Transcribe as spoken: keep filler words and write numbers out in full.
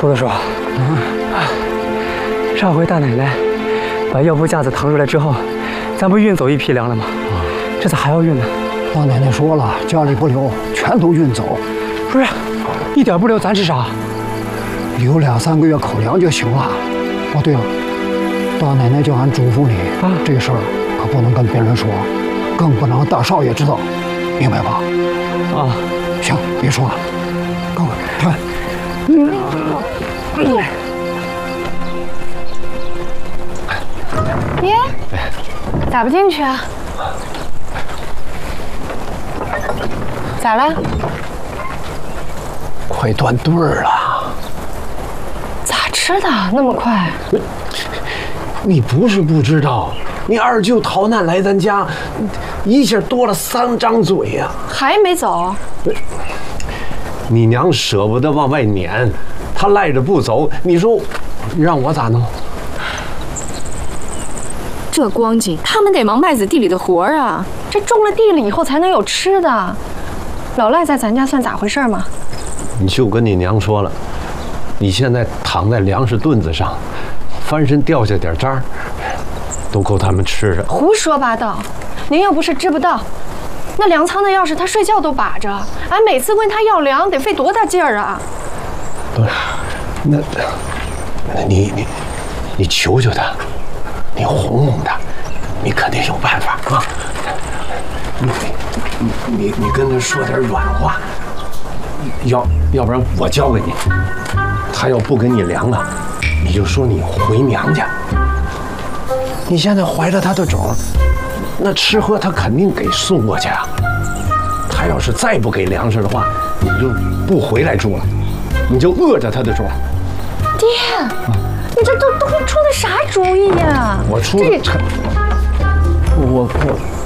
秃子叔，嗯，上回大奶奶把药铺架子腾出来之后，咱不运走一批粮了吗？啊，这咋还要运呢？ 老奶奶说了，家里不留，全都运走。 不是，一点不留，咱吃啥？ 留两三个月口粮就行了。哦，对了，大奶奶叫俺嘱咐你啊，这事儿可不能跟别人说，更不能让大少爷知道，明白吧？ 啊， 行，别说了，快快快！ 耶，咋不进去啊？咋了？ 快断队儿了。 咋吃的那么快？ 你不是不知道，你二舅逃难来咱家，一下多了三张嘴呀、啊。 还没走？ 你娘舍不得往外撵，她赖着不走，你说让我咋弄？ 这光景，他们得忙麦子地里的活儿啊！这种了地了以后才能有吃的。老赖在咱家算咋回事嘛？ 你就跟你娘说了，你现在躺在粮食墩子上，翻身掉下点渣儿，都够他们吃的。 胡说八道！您又不是知不道，那粮仓的钥匙他睡觉都把着，俺每次问他要粮得费多大劲儿啊！ 不是，那那你你你求求他，你哄哄他，你肯定有办法啊！你你你你跟他说点软话，要要不然我教给你。他要不给你粮了，你就说你回娘家。你现在怀着他的种，那吃喝他肯定给送过去啊。他要是再不给粮食的话，你就不回来住了，你就饿着他的种。 爹，你这都都出的啥主意呀？ 我出的，我我。